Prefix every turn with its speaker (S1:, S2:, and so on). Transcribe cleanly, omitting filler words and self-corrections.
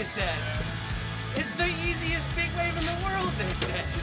S1: they said. It's the easiest big wave in the world, they said.